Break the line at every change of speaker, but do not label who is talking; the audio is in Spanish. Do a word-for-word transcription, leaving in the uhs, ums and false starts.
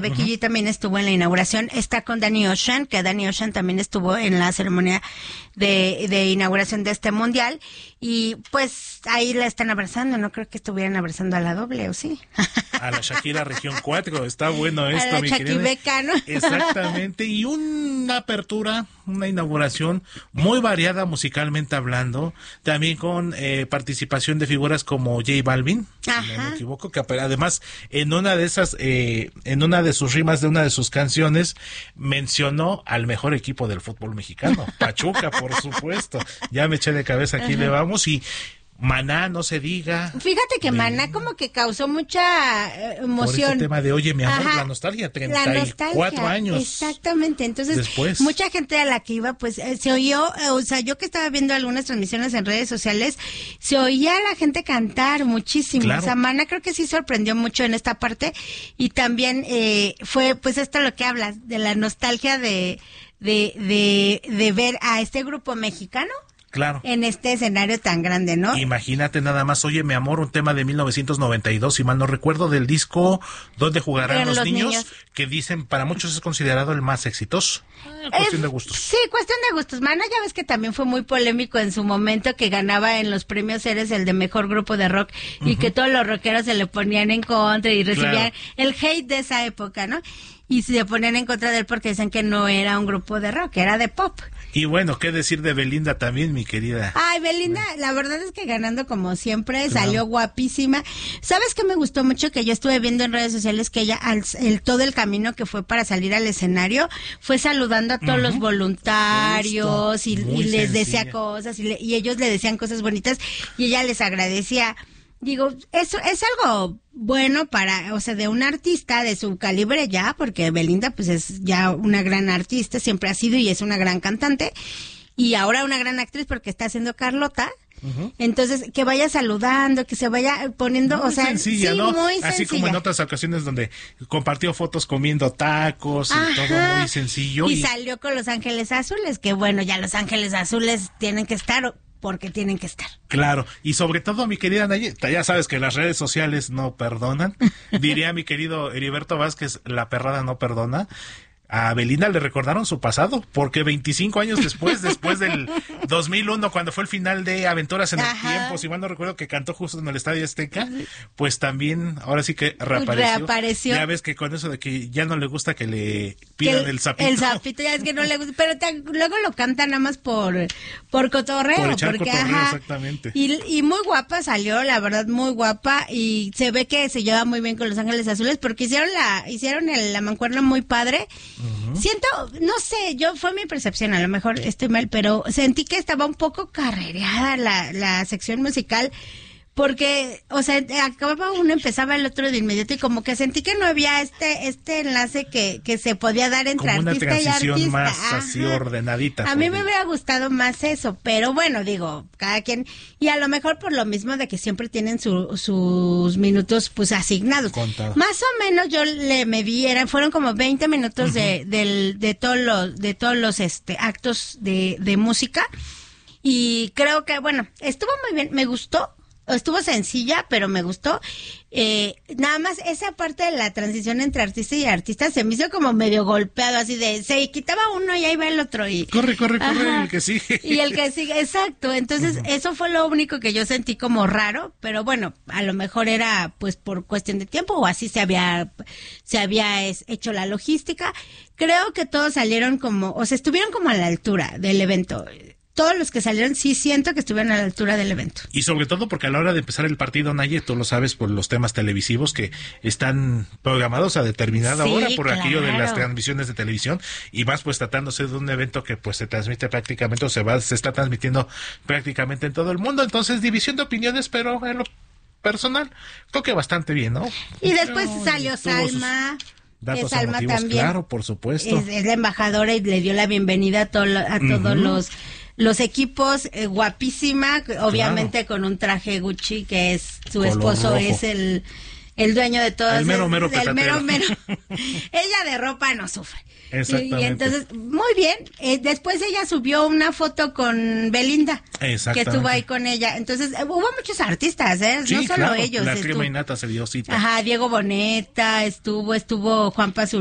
Becky G también estuvo en la inauguración, está con Danny Ocean, que Danny Ocean también estuvo en la ceremonia de, de inauguración de este mundial, y pues ahí la están abrazando, no creo que estuvieran abrazando a la doble, ¿o sí?
A la Shakira Región cuatro, está bueno esto,
a la
mi
Shakibeca,
querida.
¿no?
Exactamente, y una apertura, una inauguración muy variada musicalmente hablando, también con eh, participación de figuras como J Balvin,
Ajá.
si no me equivoco, que además en una de esas, eh, en una de sus rimas de una de sus canciones, mencionó al mejor equipo del fútbol mexicano, Pachuca, por supuesto. Ya me eché de cabeza, aquí Ajá. le vamos, y Maná, no se diga.
Fíjate que de... Maná como que causó mucha eh, emoción.
Por ese tema de, oye, mi amor, Ajá. la nostalgia, treinta y cuatro años.
Exactamente, entonces, después. Mucha gente a la que iba, pues, eh, se oyó, eh, o sea, yo que estaba viendo algunas transmisiones en redes sociales, se oía a la gente cantar muchísimo. Claro. O sea, Maná creo que sí sorprendió mucho en esta parte, y también eh, fue, pues, esto lo que hablas, de la nostalgia de, de, de, de ver a este grupo mexicano.
Claro.
En este escenario tan grande, ¿no?
Imagínate nada más, oye, mi amor, un tema de mil novecientos noventa y dos, si mal no recuerdo, del disco Donde jugarán los, los niños, niños, que dicen, para muchos es considerado el más exitoso. Eh, cuestión eh, de gustos.
Sí, cuestión de gustos. Maná, ya ves que también fue muy polémico en su momento, que ganaba en los premios Eres el de mejor grupo de rock, uh-huh. y que todos los rockeros se le ponían en contra y recibían claro. el hate de esa época, ¿no? Y se ponían en contra de él porque dicen que no era un grupo de rock, era de pop.
Y bueno, ¿qué decir de Belinda también, mi querida?
Ay, Belinda, la verdad es que ganando como siempre, claro. salió guapísima. ¿Sabes qué me gustó mucho? Que yo estuve viendo en redes sociales que ella, al, el, todo el camino que fue para salir al escenario, fue saludando a todos uh-huh. los voluntarios y, y les decía cosas, y, le, y ellos le decían cosas bonitas, y ella les agradecía. Digo, eso es algo bueno para, o sea, de un artista de su calibre ya, porque Belinda pues es ya una gran artista, siempre ha sido y es una gran cantante, y ahora una gran actriz porque está haciendo Carlota. Uh-huh. Entonces, que vaya saludando, que se vaya poniendo, muy o sea,
sencilla,
sí,
¿no?
muy
Así
sencilla.
Como en otras ocasiones donde compartió fotos comiendo tacos y Ajá. todo muy sencillo.
Y,
y
salió con Los Ángeles Azules, que bueno, ya Los Ángeles Azules tienen que estar porque tienen que estar.
Claro, y sobre todo, mi querida Nayeta, ya sabes que las redes sociales no perdonan. Diría mi querido Heriberto Vázquez, la perrada no perdona. A Belinda le recordaron su pasado, porque veinticinco años después, después del dos mil uno, cuando fue el final de Aventuras en el Ajá. Tiempo, si mal no recuerdo, que cantó justo en el Estadio Azteca, pues también, ahora sí que reapareció.
reapareció.
Ya ves que con eso de que ya no le gusta que le pidan
el,
el zapito.
El zapito, ya es que no le gusta, pero te, luego lo canta nada más por, por cotorreo.
Por echar
porque,
cotorreo,
ajá,
exactamente.
Y, y muy guapa salió, la verdad, muy guapa, y se ve que se lleva muy bien con Los Ángeles Azules, porque hicieron la, hicieron el, la mancuerna muy padre. Uh-huh. Siento, no sé, yo fue mi percepción, a lo mejor estoy mal, pero sentí que estaba un poco carrereada la, la sección musical, porque, o sea, acababa uno, empezaba el otro de inmediato, y como que sentí que no había este este enlace que, que se podía dar entre
como
artista y artista.
Una transición más Ajá. así ordenadita.
A mí me hubiera gustado más eso, pero bueno, digo, cada quien, y a lo mejor por lo mismo de que siempre tienen su, sus minutos pues asignados.
Contado.
Más o menos yo le medí, eran, fueron como veinte minutos uh-huh. de, de, de todos los, de todos los este actos de, de música, y creo que, bueno, estuvo muy bien, me gustó. Estuvo sencilla, pero me gustó. Eh, nada más esa parte de la transición entre artista y artista se me hizo como medio golpeado, así de, se quitaba uno y ahí va el otro. Y
corre, corre, corre, Ajá. el que sigue.
Y el que sigue, exacto. Entonces, uh-huh. eso fue lo único que yo sentí como raro, pero bueno, a lo mejor era pues por cuestión de tiempo, o así se había, se había es, hecho la logística. Creo que todos salieron como, o sea, estuvieron como a la altura del evento. Todos los que salieron sí siento que estuvieron a la altura del evento.
Y sobre todo porque a la hora de empezar el partido, Naye, tú lo sabes por los temas televisivos que están programados a determinada
sí,
hora por
claro.
aquello de las transmisiones de televisión, y más pues tratándose de un evento que pues se transmite prácticamente o se va se está transmitiendo prácticamente en todo el mundo. Entonces, división de opiniones, pero en lo personal creo que bastante bien, ¿no?
Y después pero, salió Salma.
Datos
Salma
emotivos,
también.
Claro, por supuesto.
Es, es la embajadora y le dio la bienvenida a, to, a todos uh-huh. los los equipos, eh, guapísima, obviamente claro. con un traje Gucci, que es su
Color
esposo
rojo.
es el el dueño de todas.
El mero, mero
el, el mero, mero. Ella de ropa no sufre.
Exactamente.
Y, y entonces, muy bien. Eh, después ella subió una foto con Belinda, que estuvo ahí con ella. Entonces, eh, hubo muchos artistas, ¿eh?
Sí,
no solo
claro,
ellos.
La
estuvo,
Crema Innata se dio cita.
Ajá, Diego Boneta, estuvo, estuvo Juan Pazurita.